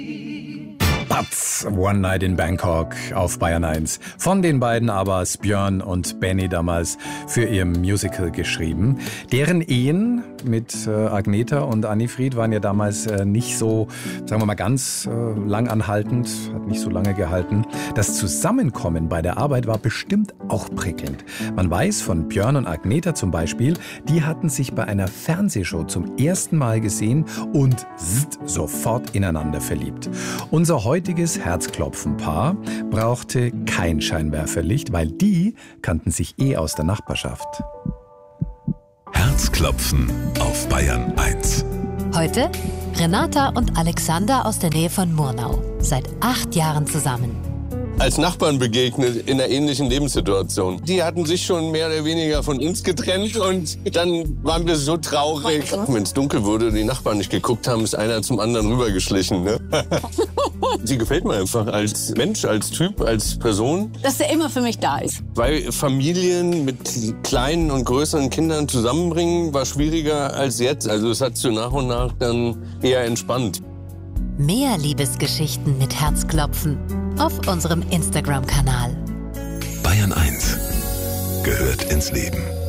Patz, One Night in Bangkok auf Bayern 1. Von den beiden aber Björn und Benny damals für ihr Musical geschrieben. Deren Ehen mit Agneta und Annifried waren ja damals nicht so, sagen wir mal, ganz lang anhaltend, hat nicht so lange gehalten. Das Zusammenkommen bei der Arbeit war bestimmt auch prickelnd. Man weiß von Björn und Agneta zum Beispiel, die hatten sich bei einer Fernsehshow zum ersten Mal gesehen und sofort ineinander verliebt. Unser heutiges Herzklopfen-Paar brauchte kein Scheinwerferlicht, weil die kannten sich aus der Nachbarschaft. Herzklopfen auf Bayern 1. Heute Renata und Alexander aus der Nähe von Murnau. Seit 8 Jahren zusammen. Als Nachbarn begegnet in einer ähnlichen Lebenssituation. Die hatten sich schon mehr oder weniger von uns getrennt und dann waren wir so traurig. Wenn es dunkel wurde und die Nachbarn nicht geguckt haben, ist einer zum anderen rübergeschlichen. Ne? Sie gefällt mir einfach als Mensch, als Typ, als Person. Dass er immer für mich da ist. Weil Familien mit kleinen und größeren Kindern zusammenbringen, war schwieriger als jetzt. Also es hat so nach und nach dann eher entspannt. Mehr Liebesgeschichten mit Herzklopfen auf unserem Instagram-Kanal. Bayern 1 gehört ins Leben.